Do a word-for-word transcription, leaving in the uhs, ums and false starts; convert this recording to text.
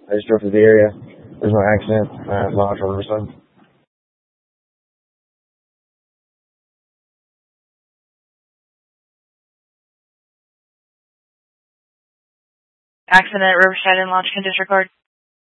I just drove through the area. There's no accident. Uh, Lodge or Riverside. Accident at Riverside and Launch can disregard.